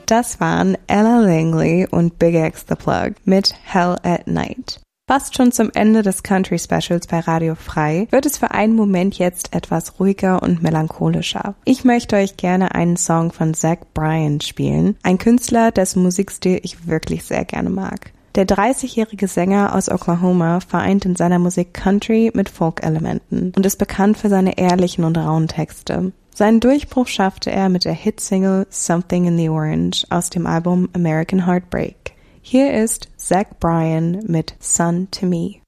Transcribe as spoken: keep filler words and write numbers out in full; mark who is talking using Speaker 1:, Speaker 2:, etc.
Speaker 1: Das waren Ella Langley und Big X The Plug mit Hell at Night. Fast schon zum Ende des Country Specials bei Radio Frei wird es für einen Moment jetzt etwas ruhiger und melancholischer. Ich möchte euch gerne einen Song von Zach Bryan spielen, ein Künstler, dessen Musikstil ich wirklich sehr gerne mag. Der dreißigjährige Sänger aus Oklahoma vereint in seiner Musik Country mit Folk-Elementen und ist bekannt für seine ehrlichen und rauen Texte. Seinen Durchbruch schaffte er mit der Hitsingle Something in the Orange aus dem Album American Heartbreak. Hier ist Zach Bryan mit Son to Me.